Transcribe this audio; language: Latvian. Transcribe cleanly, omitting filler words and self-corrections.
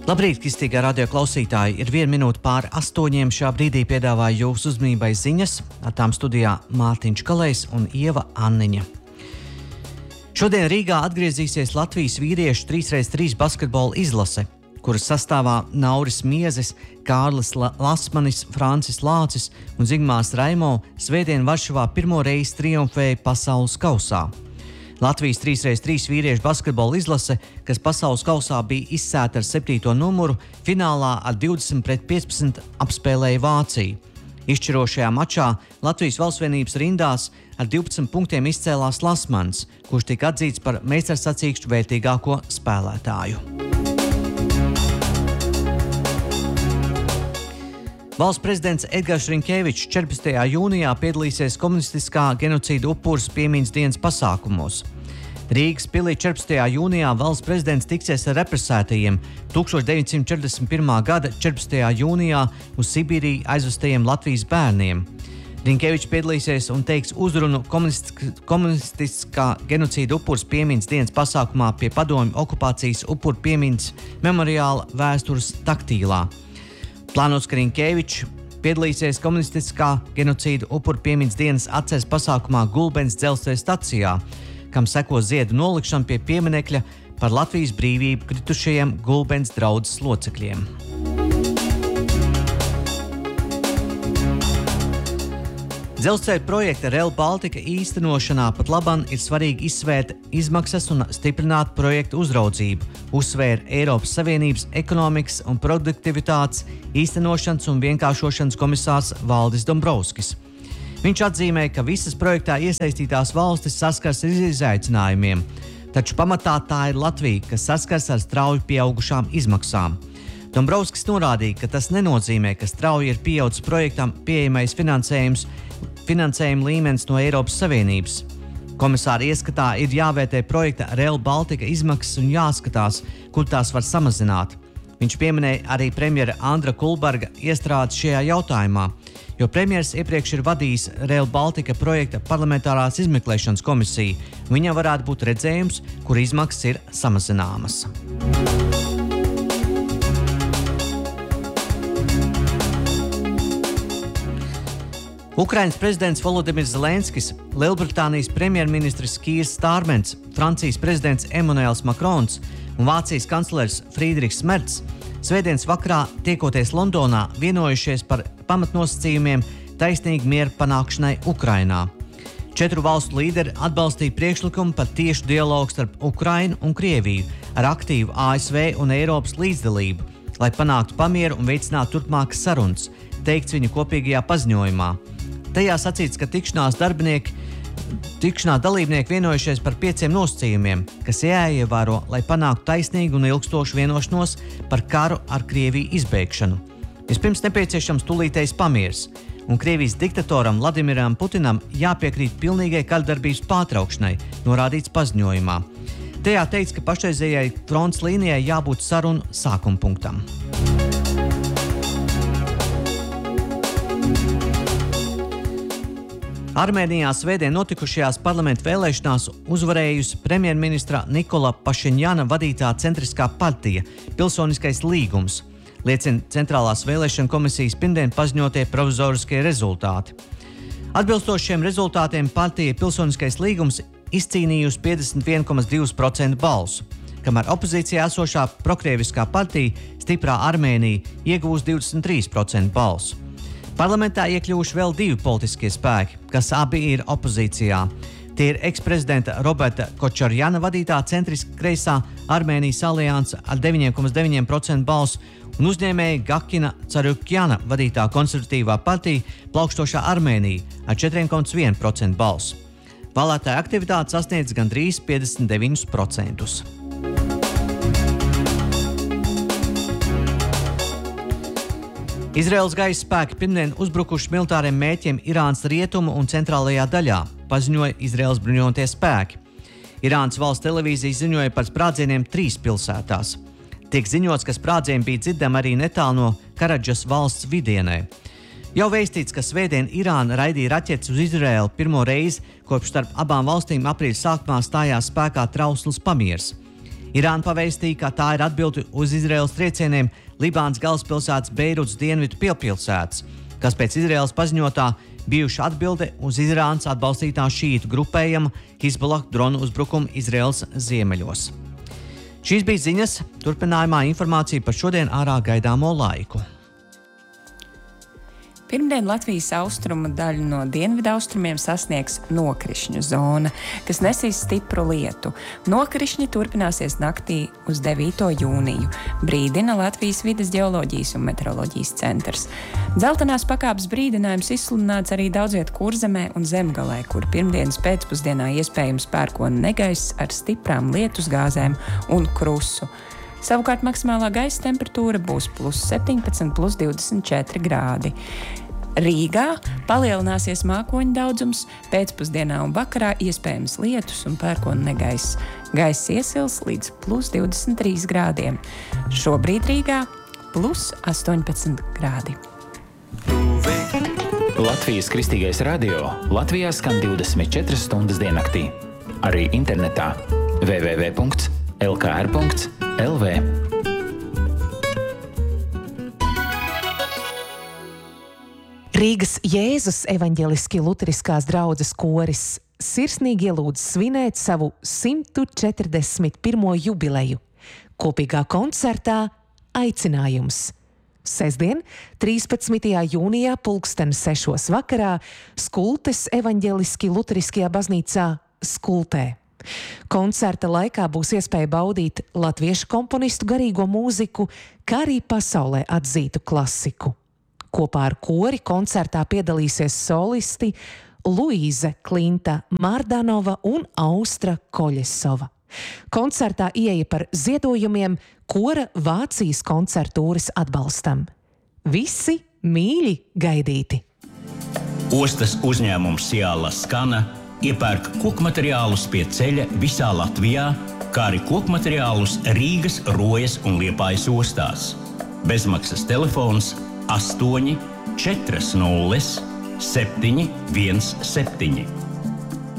Labrīt, kristīgā radio klausītāji! Ir 1 minūte pāri 8. Šā brīdī piedāvāju jūsu uzmanībai ziņas. Ar tām studijā Mārtiņš Kalējs un Ieva Anniņa. Šodien Rīgā atgriezīsies Latvijas vīriešu 3x3 basketbola izlase, kuras sastāvā Nauris Miezis, Kārlis Lasmanis, Francis Lācis un Zigmārs Raimo svētdien Varšavā pirmo reizi triumfēja pasaules kausā. Latvijas 3x3 vīriešu basketbola izlase, kas pasaules kausā bija izsēta ar 7. numuru, finālā ar 20-15 apspēlēja Vāciju. Izšķirošajā mačā Latvijas valstsvienības rindās ar 12 punktiem izcēlās Lasmans, kurš tika atzīts par meistarsacīkšu vērtīgāko spēlētāju. Valsts prezidents Edgars Riņkevičs 14. jūnijā piedalīsies komunistiskā genocīda upuru piemiņas dienas pasākumos. Rīgas pilī 14. jūnijā valsts prezidents tiksies ar represētajiem 1941. gada 14. jūnijā uz Sibīriju aizvestajiem Latvijas bērniem. Riņkevičs piedalīsies un teiks uzrunu komunistiskā genocīda upuru piemiņas dienas pasākumā pie Padomju okupācijas upuru piemiņas memoriāla vēstures taktīlā. Plānots, ka Riņkevičs piedalīsies komunistiskā genocīda upuru piemiņas dienas atceres pasākumā Gulbenes dzelzceļa stacijā, kam seko ziedu nolikšana pie pieminekļa par Latvijas brīvību kritušajiem Gulbenes draudzes locekļiem. Dzelzceļa projekta Rail Baltica īstenošanā pat labam ir svarīgi izsvērt izmaksas un stiprināt projektu uzraudzību, uzsvēra Eiropas Savienības ekonomikas un produktivitātes īstenošanas un vienkāršošanas komisārs Valdis Dombrovskis. Viņš atzīmē, ka visas projektā iesaistītās valstis saskars ar izaicinājumiem, taču pamatā tā ir Latvija, kas saskars ar strauji pieaugušām izmaksām. Dombrovskis norādīja, ka tas nenozīmē, ka strauji ir pieaudzis projektam pieejamais finansējuma līmenis no Eiropas Savienības. Komisāra ieskatā ir jāvērtē projekta Rail Baltica izmaksas un jāskatās, kur tās var samazināt. Viņš pieminēja arī premjera Andra Kulberga iestrādes šajā jautājumā, jo premjers iepriekš ir vadījis Rail Baltica projekta parlamentārās izmeklēšanas komisiju. Viņam varētu būt redzējums, kur izmaksas ir samazināmas. Ukrainas prezidents Volodimirs Zelenskis, Lielbritānijas premjerministrs Kīrs Stārmens, Francijas prezidents Emmanuels Makrons un Vācijas kanclers Friedrichs Merts svētdienas vakarā tiekoties Londonā vienojušies par pamatnosacījumiem taisnīgi miera panākšanai Ukrainā. 4 valstu līderi atbalstīja priekšlikumu par tiešu dialogu starp Ukrainu un Krieviju ar aktīvu ASV un Eiropas līdzdalību, lai panāktu pamieru un veicinātu turpmākas sarunas, teikts viņu kopīgajā paziņojumā. Tajā sacīts, ka tikšanās dalībnieki vienojušies par 5 nosacījumiem, kas jāievēro, lai panāktu taisnīgu un ilgstošu vienošanos par karu ar Krieviju izbeigšanu. Vispirms nepieciešams tūlītējs pamieris, un Krievijas diktatoram Vladimiram Putinam jāpiekrīt pilnīgai karadarbības pārtraukšanai, norādīts paziņojumā. Tajā teikts, ka pašreizējai frontes līnijai jābūt sarunu sākuma punktam. Armēnijā svētdien notikušajās parlamenta vēlēšanās uzvarējusi premjerministra Nikola Pašiņjana vadītā centriskā partija Pilsoniskais līgums, liecina Centrālās vēlēšana komisijas pirmdien paziņotie provizoriskie rezultāti. Atbilstoši šiem rezultātiem partija Pilsoniskais līgums izcīnījusi 51,2% balsu, kamēr opozīcijā esošā prokrieviskā partija Stiprā Armēnija iegūs 23% balsu. Parlamentā iekļuvuši vēl 2 politiskie spēki, kas abi ir opozīcijā. Tie ir eksprezidenta Roberta Kočarjana vadītā centriski kreisā Armēnijas alianse ar 9,9% balsu un uzņēmēja Gakina Carukjana vadītā konservatīvā partija Plaukstošā Armēnija ar 4,1% balsu. Vēlētāja aktivitāte sasniedz gandrīz 59%. Izraēlas gaisa spēki pirmdien uzbrukuši militāriem mērķiem Irānas rietumu un centrālajā daļā, paziņoja Izraēlas bruņotie spēki. Irānas valsts televīzija ziņoja par sprādzieniem 3 pilsētās. Tiek ziņots, ka sprādzieni bija dzirdami arī netālu no Karadžas valsts vidienē. Jau vēstīts, ka svētdien Irāna raidīja raķetes uz Izraēlu pirmo reizi, kopš starp abām valstīm aprīļa sākumā stājās spēkā trausls pamieris. Irāna pavēstīja, ka tā ir atbilde uz Izraēlas triecieniem Libānas galvaspilsētas Beirutas dienvidu pilsētas, kas pēc Izraēlas paziņotā bijuša atbilde uz Irānas atbalstītā šītu grupējuma Hizbollah dronu uzbrukumu Izraēlas ziemeļos. Šīs bija ziņas, turpinājumā informācija par šodien ārā gaidāmo laiku. Pirmdien Latvijas austrumu daļu no dienvidaustrumiem sasniegs nokrišņu zona, kas nesīs stipru lietu. Nokrišņi turpināsies naktī uz 9. jūniju, brīdina Latvijas vides ģeoloģijas un meteoroloģijas centrs. Dzeltenās pakāpes brīdinājums izsludināts arī daudziet Kurzemē un Zemgalē, kur pirmdienas pēcpusdienā iespējams pērkona negaiss ar stiprām lietusgāzēm un krusu. Savukārt maksimālā gaisa temperatūra būs +17, +24 grādi. Rīgā palielināsies mākoņu daudzums, pēcpusdienā un vakarā iespējams lietus un pērkona negaiss. Gaiss iesils līdz +23 grādiem. Šobrīd Rīgā +18 grādi. Latvijas Kristīgais radio Latvijā skan 24 stundas diennaktī. Arī internetā www.lkr.lv. Rīgas Jēzus evaņģeliski luteriskās draudzes koris sirsnīgi ielūdz svinēt savu 141. jubileju. Kopīgā koncertā aicinājums. Sestdien, 13. jūnijā 6:00 vakarā Skultes evaņģeliski luteriskajā baznīcā Skultē. Koncerta laikā būs iespēja baudīt latviešu komponistu garīgo mūziku, kā arī pasaulē atzītu klasiku. Kopā ar kori koncertā piedalīsies solisti Luīze Klinta Mardanova un Austra Koļesova. Koncertā ieeja par ziedojumiem kora Vācijas koncertūras atbalstam. Visi mīļi gaidīti! Ostas uzņēmums Ciala Skana iepērk kokmateriālus pie ceļa visā Latvijā, kā arī kokmateriālus Rīgas, Rojas un Liepājas ostās. Bezmaksas telefons 8 4 0 7 1 7.